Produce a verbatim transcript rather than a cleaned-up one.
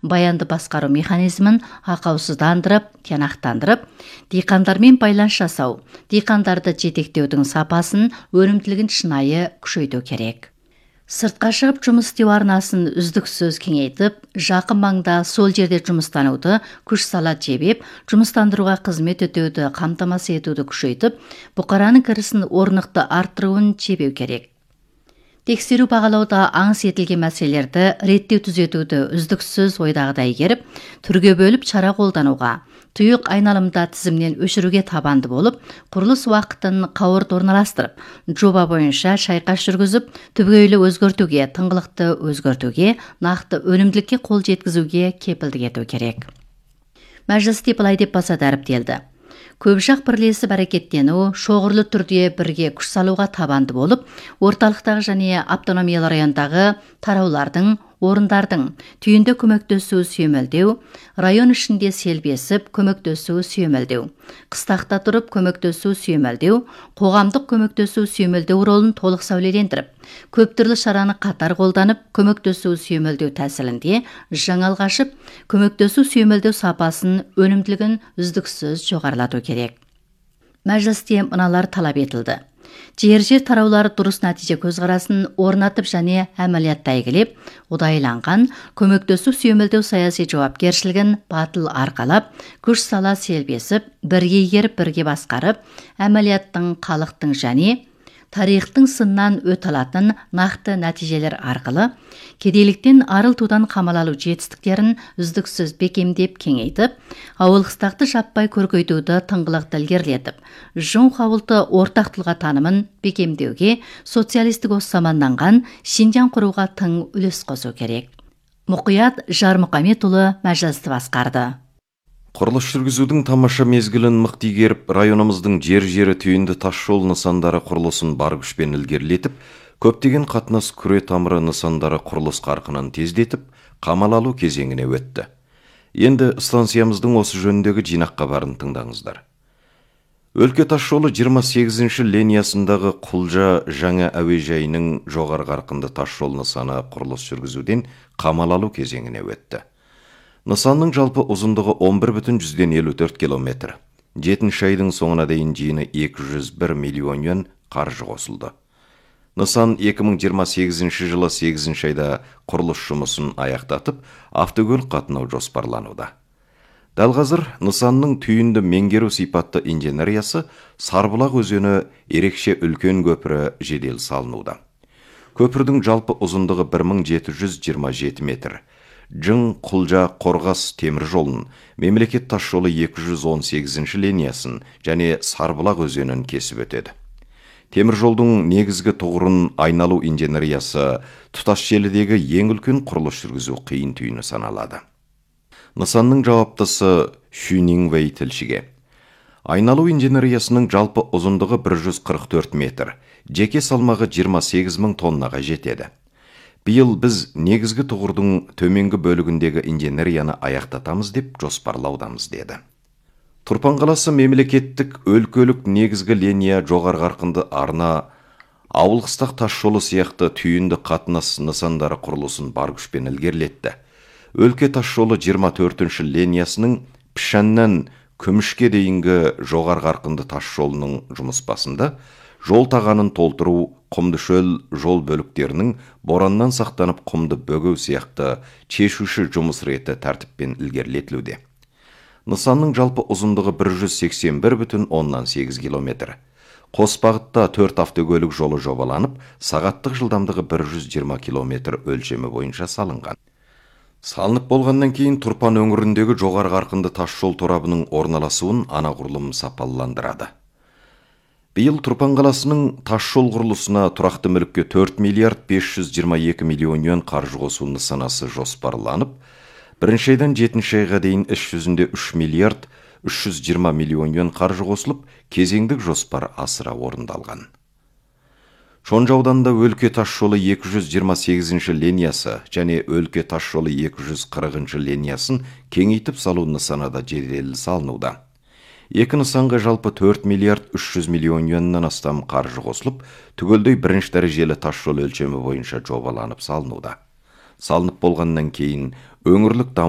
баянды басқару механизмін ақаусыздандырып, тиянақтандырып, диқандармен байланыс жасау, диқандарды жетектеудің сапасын, өнімділігін шынайы күшейту керек. Сыртқа шығып жұмыс істеу арнасын үздіксіз кеңейтіп, жақын маңда сол жерде жұмыстануды күш сала жебеп, жұмыстандыруға қызмет өтеуді қамтамасыз етуді күшейтіп, бұқараның кірісін орнықты арттыруын жебеу керек. Тексеру бағалауда аңыс етілген мәселелерді реттеу түзетуді үздіксіз ойдағыдай игеріп, түрге бөліп шара қолдануға, тұйық айналымда тізімнен өшіруге табанды болып, құрылыс уақытын қауырт орналастырып, жоба бойынша шайқас жүргізіп, түбегейлі өзгертуге, тыңғылықты өзгертуге, нақты өнімділікке қол жеткізуге кепілдік ету керек. Мәжілісте былай деп баса дәріптелді. Көпжақ бірлесіп әрекеттену, шоғырлы түрде бірге күш салуға табанды болып, орталықтағы және автономиялы райондағы тараулардың, орындардың түйінді көмектесу сүйемелдеу, район ішінде селбесіп көмектесу сүйемелдеу, қыстақта тұрып көмектесу сүйемелдеу, қоғамдық көмектесу сүйемелдеу ролын толық сәулелендіріп, көп түрлі шараны қатар қолданып, көмектесу сүйемелдеу тәсілінде жаңалық ашып, көмектесу сүйемелдеу сапасын, өнімділігін үздіксіз жоғарылату керек. Мәжілісте мыналар талап етілді. Жер-жер тараулары дұрыс нәтиже көзқарасын орнатып және әмәлиятта игілеп, ұдайыланған көмектесу сүйемелдеу саяси жауапкершілігін батыл арқалап, күш сала селбесіп, бірге игеріп, бірге басқарып, әмәлияттың, халықтың және тарихтың сыннан өте алатын нақты нәтижелер арқылы кедейліктен арылтудан қамал алу жетістіктерін үздіксіз бекемдеп кеңейтіп, ауыл қыстақты жаппай көркейтуді тыңғылықты ілгерілетіп, жон қауылты ортақ тұлға танымын бекемдеуге социалистік осы заманнанған Шинжаң құруға тың үлес қосу керек. Мұқият Жармұқаметұлы мәжілісті басқарды. Құрылыс жүргізудің тамаша мезгілін мықты игеріп, районымыздың жер-жері түйінді тасжол нысандары құрылысын бар күшпен ілгерілетіп, көптеген қатынас күре тамыры нысандары құрылыс қарқынын тездетіп, қамал алу кезеңіне өтті. Енді станциямыздың осы жөніндегі жинақ хабарын тыңдаңыздар. Өлке тасжолы жиырма сегізінші линиясындағы Құлжа жаңа әуежайының жоғары қарқынды тасжол нысаны құрылыс жүргізуден қамал алу кезеңіне өтті. Нысанның жалпы ұзындығы он бір бүтін жүзден елу төрт километр. жетінші айдың соңына дейін жиыны екі жүз бір миллион юан қаржы қосылды. Нысан екі мың жиырма сегізінші жылы сегізінші айда құрылыс жұмысын аяқтатып, автокөлік қатынау жоспарлануда. Дәл қазір нысанның түйінді меңгеру сипатты инженериясы Сарбұлақ өзені ерекше үлкен көпірі жедел салынуда. Көпірдің жалпы ұзындығы бір мың жеті жүз жиырма жеті метр. Жың Құлжа Қорғас темір жолын, мемлекет тасжолы екі жүз он сегізінші линиясын және Сарбұлақ өзенін кесіп өтеді. Темір жолдың негізгі тұғырын айналу инженериясы тұтас желідегі ең үлкен құрылыс жүргізу қиын түйіні саналады. Нысанның жауаптысы Шюнингвей тілшіге. Айналу инженериясының жалпы ұзындығы бір жүз қырық төрт метр, жеке салмағы жиырма сегіз мың тоннаға жетеді. Биыл біз негізгі тұғырдың төменгі бөлігіндегі инженерияны аяқтатамыз деп жоспарлаудамыз деді. Тұрпан қаласы мемлекеттік өлкөлік негізгі линия жоғары қарқынды арна, ауыл қыстақ тасжолы сияқты түйінді қатынас нысандары құрылысын бар күшпен ілгерілетті. Өлке тасжолы жиырма төртінші линиясының Пішәннен Күмішке дейінгі жоғары қарқынды тасжолының жұмыс басында жол тағанын толтыру, құмды шөл жол бөліктерінің бораннан сақтанып құмды бөгеу сияқты шешуші жұмыс реті тәртіппен ілгерілетілуде. Нысанның жалпы ұзындығы бір жүз сексен бір бүтін оннан сегіз километр. Қос бағытта төрт автокөлік жолы жобаланып, сағаттық жылдамдығы бір жүз жиырма километр өлшемі бойынша салынған. Салынып болғаннан кейін Тұрпан өңіріндегі жоғары қарқынды тасжол торабының орналасуын анағұрлым сапалыландырады. Биыл Тұрпан қаласының тасжол құрылысына тұрақты мүлікке төрт миллиард бес жүз жиырма екі миллион юан қаржы қосу нысанасы жоспарланып, бірінші айдан жетінші айға дейін іс жүзінде үш миллиард үш жүз жиырма миллион юан қаржы қосылып, кезеңдік жоспар асыра орындалған. Шонжа ауданында Өлке тасжолы екі жүз жиырма сегізінші линиясы және Өлке тасжолы екі жүз қырықыншы линиясын кеңейтіп салу нысанада жедел салынуда. Екі нысанға жалпы төрт миллиард үш жүз миллион юаннан астам қаржы қосылып, түгелдей бірінші дәрежелі тасжол өлшемі бойынша жобаланып салынуда. Салынып болғаннан кейін өңірлік даму